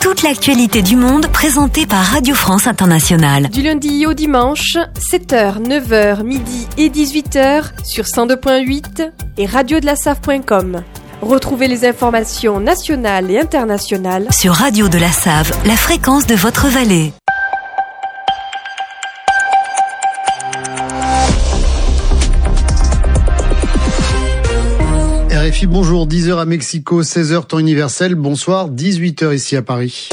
Toute l'actualité du monde présentée par Radio France Internationale. Du lundi au dimanche, 7h, 9h, midi et 18h sur 102.8 et radiodelaSave.com. Retrouvez les informations nationales et internationales sur Radio de la Save, la fréquence de votre vallée. RFI, bonjour, 10h à Mexico, 16h temps universel, bonsoir, 18h ici à Paris.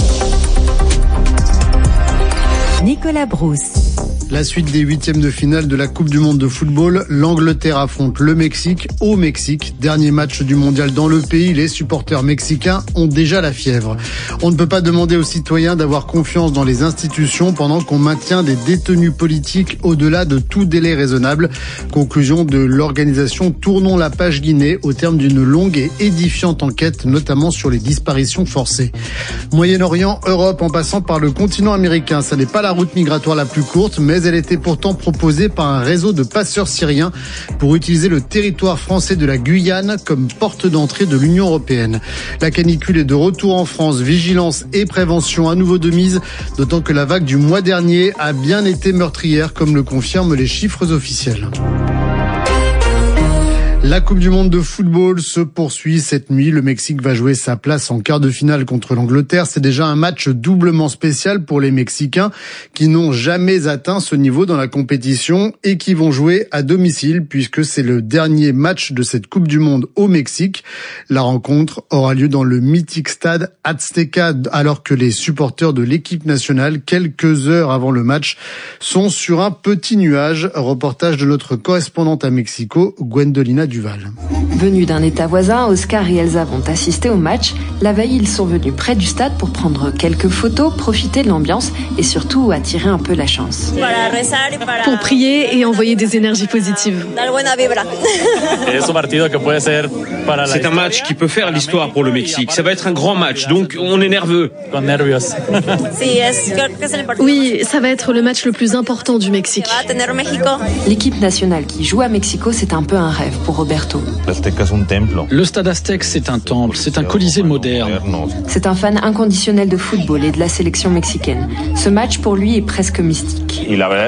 Nicolas Brousse. La suite des huitièmes de finale de la Coupe du Monde de football, l'Angleterre affronte le Mexique au Mexique. Dernier match du mondial dans le pays, les supporters mexicains ont déjà la fièvre. On ne peut pas demander aux citoyens d'avoir confiance dans les institutions pendant qu'on maintient des détenus politiques au-delà de tout délai raisonnable. Conclusion de l'organisation Tournons la page Guinée au terme d'une longue et édifiante enquête, notamment sur les disparitions forcées. Moyen-Orient, Europe, en passant par le continent américain, ça n'est pas la route migratoire la plus courte, mais elle était pourtant proposée par un réseau de passeurs syriens pour utiliser le territoire français de la Guyane comme porte d'entrée de l'Union européenne. La canicule est de retour en France, vigilance et prévention à nouveau de mise, d'autant que la vague du mois dernier a bien été meurtrière, comme le confirment les chiffres officiels. La Coupe du Monde de football se poursuit cette nuit. Le Mexique va jouer sa place en quart de finale contre l'Angleterre. C'est déjà un match doublement spécial pour les Mexicains qui n'ont jamais atteint ce niveau dans la compétition et qui vont jouer à domicile puisque c'est le dernier match de cette Coupe du Monde au Mexique. La rencontre aura lieu dans le mythique stade Azteca alors que les supporters de l'équipe nationale, quelques heures avant le match, sont sur un petit nuage. Reportage de notre correspondante à Mexico, Gwendolina Duval. Venus d'un état voisin, Oscar et Elsa vont assister au match. La veille, ils sont venus près du stade pour prendre quelques photos, profiter de l'ambiance et surtout attirer un peu la chance. Pour prier et envoyer des énergies positives. C'est un match qui peut faire l'histoire pour le Mexique. Ça va être un grand match, donc on est nerveux. Oui, ça va être le match le plus important du Mexique. L'équipe nationale qui joue à Mexico, c'est un peu un rêve pour Roberto. Le stade Aztec, c'est un temple, c'est un colisée moderne. C'est un fan inconditionnel de football et de la sélection mexicaine. Ce match, pour lui, est presque mystique.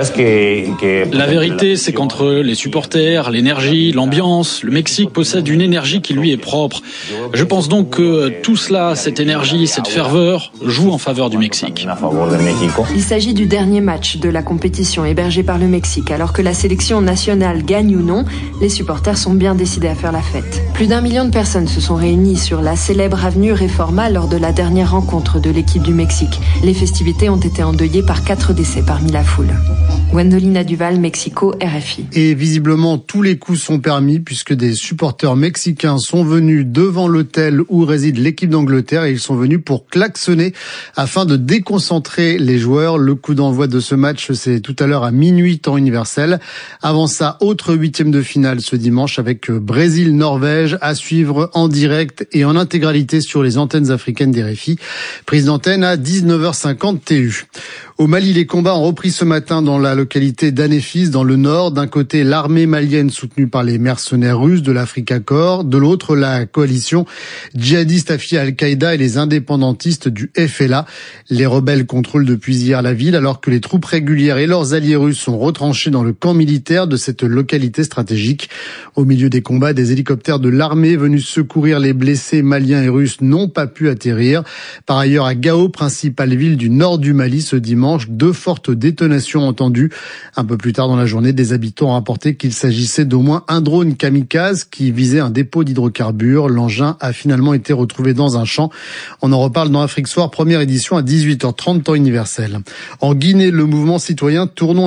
La vérité, c'est qu'entre les supporters, l'énergie, l'ambiance, le Mexique possède une énergie qui lui est propre. Je pense donc que tout cela, cette énergie, cette ferveur, joue en faveur du Mexique. Il s'agit du dernier match de la compétition hébergé par le Mexique. Alors que la sélection nationale gagne ou non, les supporters sont bien décidés à faire la fête. Plus d'1 million de personnes se sont réunies sur la célèbre avenue Reforma lors de la dernière rencontre de l'équipe du Mexique. Les festivités ont été endeuillées par 4 décès parmi la foule. Gwendolina Duval, Mexico, RFI. Et visiblement, tous les coups sont permis puisque des supporters mexicains sont venus devant l'hôtel où réside l'équipe d'Angleterre et ils sont venus pour klaxonner afin de déconcentrer les joueurs. Le coup d'envoi de ce match, c'est tout à l'heure à minuit temps universel. Avant ça, autre huitième de finale ce dimanche avec Brésil-Norvège à suivre en direct et en intégralité sur les antennes africaines d'RFI. Prise d'antenne à 19h50 TU. Au Mali, les combats ont repris ce matin dans la localité d'Anéfis, dans le nord. D'un côté, l'armée malienne soutenue par les mercenaires russes de l'Africa Corps. De l'autre, la coalition djihadiste affiliée à Al-Qaïda et les indépendantistes du FLA. Les rebelles contrôlent depuis hier la ville, alors que les troupes régulières et leurs alliés russes sont retranchés dans le camp militaire de cette localité stratégique. Au milieu des combats, des hélicoptères de l'armée venus secourir les blessés maliens et russes n'ont pas pu atterrir. Par ailleurs, à Gao, principale ville du nord du Mali, ce dimanche, 2 fortes détonations entendues. Un peu plus tard dans la journée, des habitants ont rapporté qu'il s'agissait d'au moins un drone kamikaze qui visait un dépôt d'hydrocarbures. L'engin a finalement été retrouvé dans un champ. On en reparle dans Afrique Soir, première édition à 18h30 temps universel. En Guinée, le mouvement citoyen Tournons